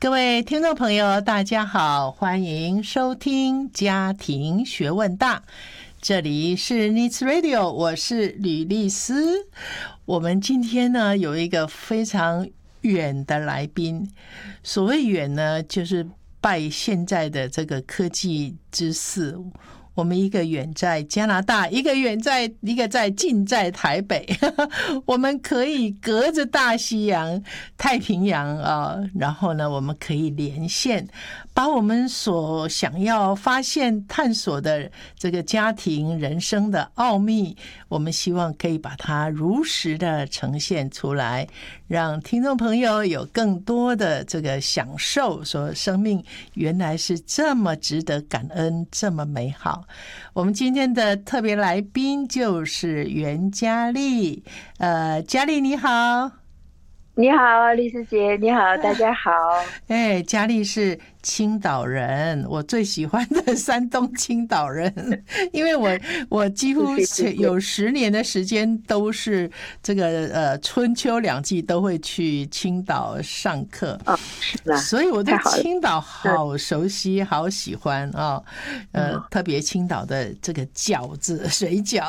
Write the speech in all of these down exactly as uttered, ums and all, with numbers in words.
各位听众朋友大家好，欢迎收听家庭学问大，这里是 Needs Radio， 我是吕丽丝。我们今天呢有一个非常远的来宾，所谓远呢就是拜现在的这个科技之赐，我们一个远在加拿大，一个远在一个在近在台北我们可以隔着大西洋太平洋啊，然后呢我们可以连线，把我们所想要发现探索的这个家庭人生的奥秘，我们希望可以把它如实的呈现出来，让听众朋友有更多的这个享受，说生命原来是这么值得感恩，这么美好。我们今天的特别来宾就是袁嘉丽，呃，嘉丽你好。 你好，丽丝姐，你好，大家好。 哎，嘉丽是青岛人，我最喜欢的山东青岛人，因为我我几乎有十年的时间都是这个呃春秋两季都会去青岛上课， 哦，是吧？ 所以我对青岛好熟悉，好喜欢啊、哦，呃，特别青岛的这个饺子、水饺。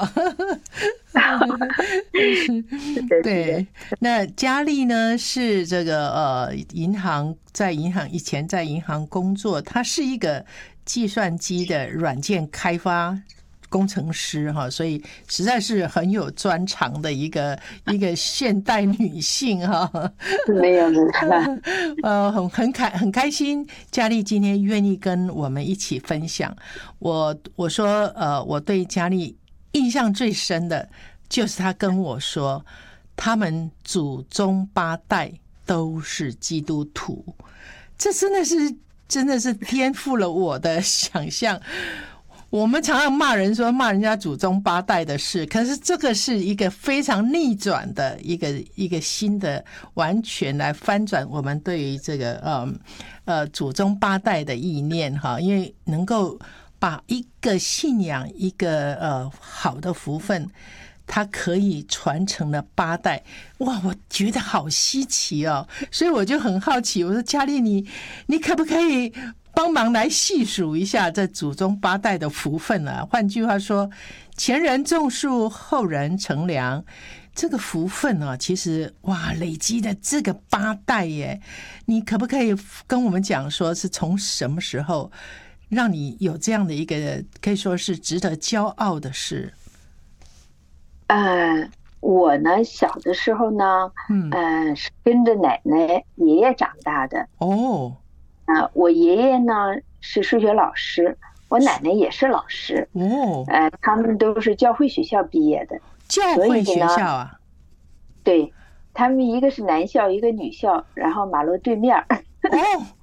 对，那嘉丽呢是这个呃银行，在银行以前在银行工作，她是一个计算机的软件开发工程师哈，所以实在是很有专长的一个一个现代女性哈。 没有没有， 呃，很很开很开心，嘉丽今天愿意跟我们一起分享。我我说呃，我对嘉丽印象最深的就是他跟我说他们祖宗八代都是基督徒，这真的是真的是颠覆了我的想象。我们常常骂人说骂人家祖宗八代的事，可是这个是一个非常逆转的一个一个新的，完全来翻转我们对于这个呃呃祖宗八代的意念哈，因为能够把一个信仰，一个呃好的福分，它可以传承了八代，哇，我觉得好稀奇哦，所以我就很好奇，我说嘉丽，你你可不可以帮忙来细数一下这祖宗八代的福分啊？换句话说，前人种树，后人乘凉。这个福分啊，其实哇，累积的这个八代耶，你可不可以跟我们讲说是从什么时候让你有这样的一个可以说是值得骄傲的事？ 呃，我呢小的时候呢，嗯、呃，是跟着奶奶、爷爷长大的。 哦， 啊、呃，我爷爷呢是数学老师，我奶奶也是老师。 哦， 呃，他们都是教会学校毕业的。 教会学校啊？ 对，他们一个是男校，一个女校，然后马路对面。 哦，